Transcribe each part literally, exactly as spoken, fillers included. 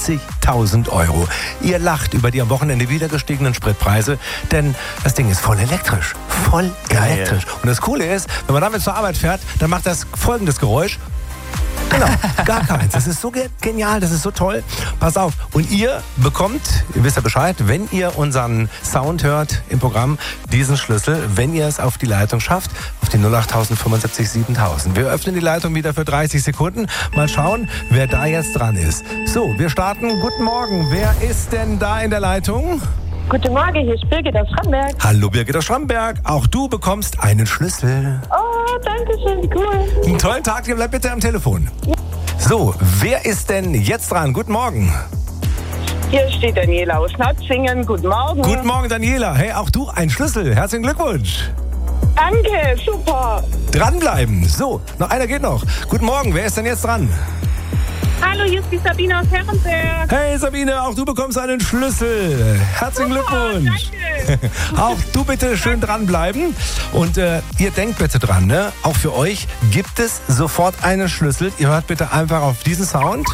fünfzigtausend Euro. Ihr lacht über die am Wochenende wieder gestiegenen Spritpreise, denn das Ding ist voll elektrisch. Voll Geil. elektrisch. Und das Coole ist, wenn man damit zur Arbeit fährt, dann macht das folgendes Geräusch. Genau, gar keins. Das ist so genial, das ist so toll. Pass auf. Und ihr bekommt, ihr wisst ja Bescheid, wenn ihr unseren Sound hört im Programm, diesen Schlüssel, wenn ihr es auf die Leitung schafft, auf die null acht fünfundsiebzig siebentausend. Wir öffnen die Leitung wieder für dreißig Sekunden. Mal schauen, wer da jetzt dran ist. So, wir starten. Guten Morgen. Wer ist denn da in der Leitung? Guten Morgen, hier ist Birgit aus Schramberg. Hallo Birgit aus Schramberg. Auch du bekommst einen Schlüssel. Oh, danke schön, wie cool. Einen tollen Tag, ihr bleibt bitte am Telefon. Ja. So, wer ist denn jetzt dran? Guten Morgen. Hier steht Daniela aus Natzingen. Guten Morgen. Guten Morgen, Daniela. Hey, auch du ein Schlüssel. Herzlichen Glückwunsch. Danke, super. Dranbleiben. So, noch einer geht noch. Guten Morgen, wer ist denn jetzt dran? Hallo, hier ist die Sabine aus Herrenberg. Hey Sabine, auch du bekommst einen Schlüssel. Herzlichen Glückwunsch. Danke. Auch du bitte schön dranbleiben. Und äh, ihr denkt bitte dran, ne? Auch für euch gibt es sofort einen Schlüssel. Ihr hört bitte einfach auf diesen Sound.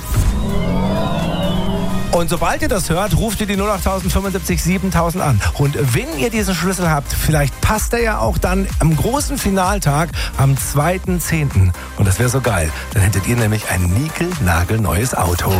Und sobald ihr das hört, ruft ihr die null acht fünfundsiebzig siebentausend an. Und wenn ihr diesen Schlüssel habt, vielleicht passt er ja auch dann am großen Finaltag am zweiten zehnten Und das wäre so geil. Dann hättet ihr nämlich ein niegelnagelneues Auto.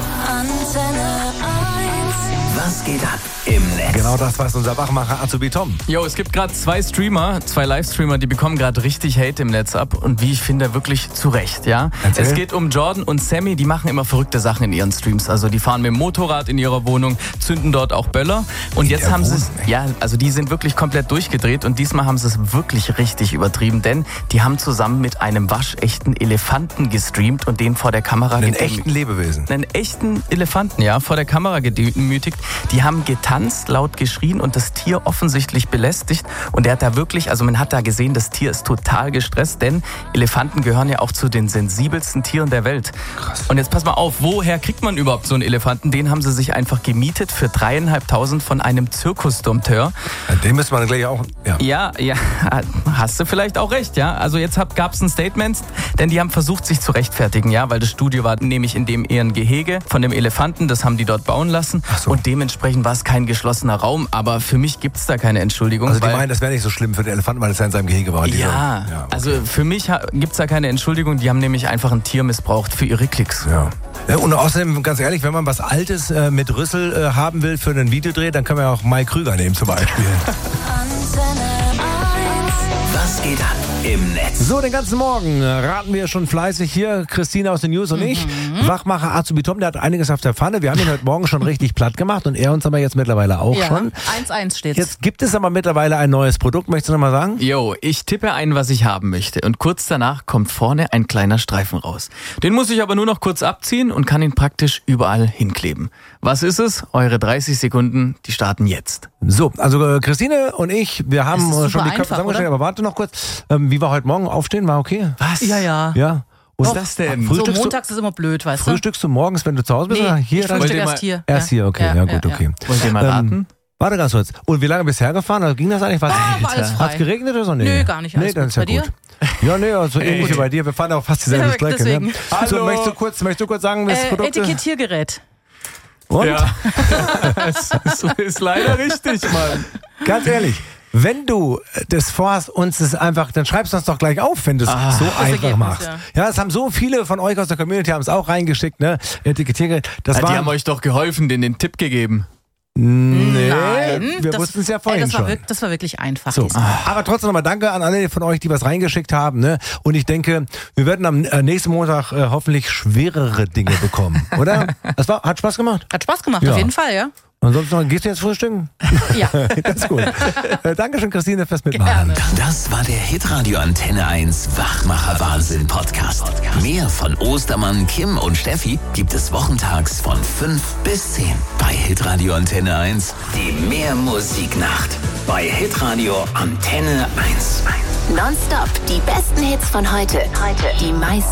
Antenne eins. Was geht ab im Netz? Genau das weiß unser Wachmacher Azubi Tom. Jo, es gibt gerade zwei Streamer, zwei Livestreamer, die bekommen gerade richtig Hate im Netz ab und wie ich finde, wirklich zu Recht, ja. Erzähl. Es geht um Jordan und Sammy, die machen immer verrückte Sachen in ihren Streams. Also die fahren mit dem Motorrad in ihrer Wohnung, zünden dort auch Böller und In jetzt der haben sie es, Wohnung, ey. ja, also die sind wirklich komplett durchgedreht und diesmal haben sie es wirklich richtig übertrieben, denn die haben zusammen mit einem waschechten Elefanten gestreamt und den vor der Kamera Einen gedemütigt. echten Lebewesen. Einen echten Elefanten, ja, vor der Kamera gedemütigt. Die haben getanzt, laut geschrien und das Tier offensichtlich belästigt. Und er hat da wirklich, also man hat da gesehen, das Tier ist total gestresst, denn Elefanten gehören ja auch zu den sensibelsten Tieren der Welt. Krass. Und jetzt pass mal auf, woher kriegt man überhaupt so einen Elefanten? Den haben sie sich einfach gemietet für dreieinhalbtausend von einem Zirkusdompteur. Ja, den müsste man gleich auch... Ja. Ja, ja, hast du vielleicht auch recht, ja. Also jetzt gab es ein Statement, denn die haben versucht, sich zu rechtfertigen, ja, weil das Studio war nämlich in dem eher ein Gehege von dem Elefanten, das haben die dort bauen lassen. Ach so. Und dementsprechend war es kein geschlossener Raum, aber für mich gibt es da keine Entschuldigung. Also die weil, meinen, das wäre nicht so schlimm für den Elefanten, weil es ja in seinem Gehege war. Diese, ja, ja okay. also für mich gibt es da keine Entschuldigung, die haben nämlich einfach ein Tier missbraucht für ihre Klicks. Ja. Ja, und außerdem, ganz ehrlich, wenn man was Altes äh, mit Rüssel äh, haben will für einen Videodreh, dann können wir ja auch Mike Krüger nehmen zum Beispiel. Antenne eins. Was geht ab im Netz? So, den ganzen Morgen raten wir schon fleißig hier, Christine aus den News und ich. Wachmacher Azubi Tom, der hat einiges auf der Pfanne. Wir haben ihn heute Morgen schon richtig platt gemacht und er uns aber jetzt mittlerweile auch Ja, schon. eins eins steht's. Jetzt gibt es aber mittlerweile ein neues Produkt. Möchtest du noch mal sagen? Jo, ich tippe ein, was ich haben möchte und kurz danach kommt vorne ein kleiner Streifen raus. Den muss ich aber nur noch kurz abziehen und kann ihn praktisch überall hinkleben. Was ist es? Eure dreißig Sekunden, die starten jetzt. So, also äh, Christine und ich, wir haben Das ist äh, super schon die Köpfe einfach, zusammengestellt, oder? aber warte noch kurz. Ähm, wie war heute Morgen? Aufstehen war okay? Was? Ja, ja. Ja. Und Was ist das denn? So Frühstückst du- montags ist immer blöd, weißt du? Frühstückst du morgens, wenn du zu Hause bist? oder Nee, hier ich dann? frühstück Wollt ihr erst mal- hier. Erst hier, okay, ja, gut, okay. Wollt ihr mal raten? Ähm, warte ganz kurz. Und wie lange bist du hergefahren? Also ging das eigentlich? Was? Ah, war alles frei. Hat's geregnet oder so? Nee. Nö, gar nicht. Nee, Alles dann gut. ist ja Bei dir? gut. Ja, nee, also ähnlich wie bei dir. Wir fahren auch fast dieselbe Ja, Strecke. deswegen. Ne? So, Hallo. möchtest du kurz, möchtest du kurz sagen, was das Äh, Produkt ist? Etikettiergerät. Und? Ja, das ist leider richtig, Mann. Ganz ehrlich. Wenn du das vorhast, uns das einfach, dann schreibst du uns doch gleich auf, wenn du es Ah, so das einfach Ergebnis, machst. ja. Ja, es haben so viele von euch aus der Community haben es auch reingeschickt, ne? Etikettiergerät. Das Ja, war, die haben euch doch geholfen, denen den Tipp gegeben. nee, Nein. wir das, wussten es ja ey, vorhin das war schon. wirk- Das war wirklich einfach. So, diesmal. aber trotzdem nochmal danke an alle von euch, die was reingeschickt haben. Ne? Und ich denke, wir werden am äh, nächsten Montag äh, hoffentlich schwerere Dinge bekommen, oder? Das war, hat Spaß gemacht? Hat Spaß gemacht, Ja. auf jeden Fall, ja? Ansonsten noch, gehst du jetzt frühstücken? Ja. Das ist gut. Äh, Dankeschön, Christine, fürs Mitmachen. Gerne. Das war der Hitradio Antenne eins Wachmacher Wahnsinn Podcast. Mehr von Ostermann, Kim und Steffi gibt es wochentags von fünf bis zehn bei Hitradio Antenne eins. Die Mehrmusiknacht bei Hitradio Antenne eins. Nonstop die besten Hits von heute. Heute. Die meisten